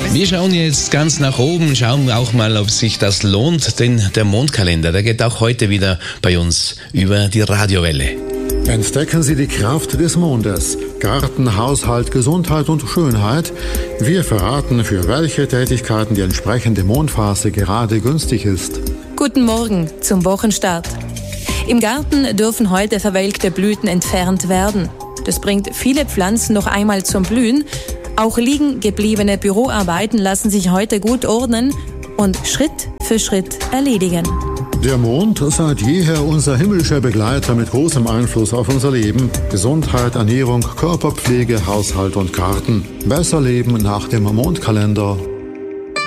Wir schauen jetzt ganz nach oben, schauen auch mal, ob sich das lohnt, denn der Mondkalender, der geht auch heute wieder bei uns über die Radiowelle. Entdecken Sie die Kraft des Mondes. Garten, Haushalt, Gesundheit und Schönheit. Wir verraten, für welche Tätigkeiten die entsprechende Mondphase gerade günstig ist. Guten Morgen zum Wochenstart. Im Garten dürfen heute verwelkte Blüten entfernt werden. Das bringt viele Pflanzen noch einmal zum Blühen. Auch liegen gebliebene Büroarbeiten lassen sich heute gut ordnen und Schritt für Schritt erledigen. Der Mond, seit jeher unser himmlischer Begleiter mit großem Einfluss auf unser Leben. Gesundheit, Ernährung, Körperpflege, Haushalt und Garten. Besser leben nach dem Mondkalender.